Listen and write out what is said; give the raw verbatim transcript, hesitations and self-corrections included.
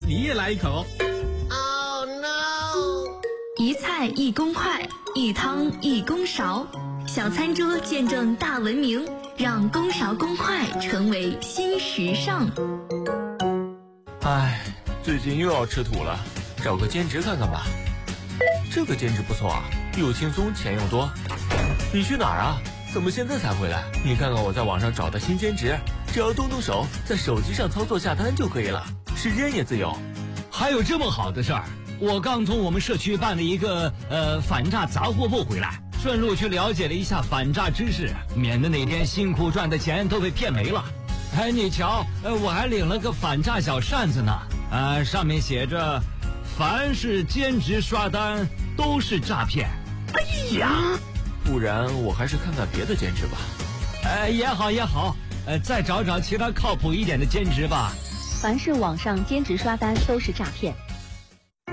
你也来一口。 Oh no！ 一菜一公筷，一汤一公勺，小餐桌见证大文明，让公勺公筷成为新时尚。 唉，最近又要吃土了，找个兼职看看吧。这个兼职不错啊，又轻松钱又多。你去哪儿啊？怎么现在才回来？你看看我在网上找的新兼职，只要动动手，在手机上操作下单就可以了，时间也自由。 还有这么好的事儿？我刚从我们社区办了一个呃反诈杂货部回来，顺路去了解了一下反诈知识，免得哪天辛苦赚的钱都被骗没了。哎，你瞧，呃，我还领了个反诈小扇子呢，呃，上面写着：凡是兼职刷单都是诈骗。哎呀！ 不然我还是看看别的兼职吧。 呃，也好也好，呃，再找找其他靠谱一点的兼职吧。 凡是网上兼职刷单都是诈骗。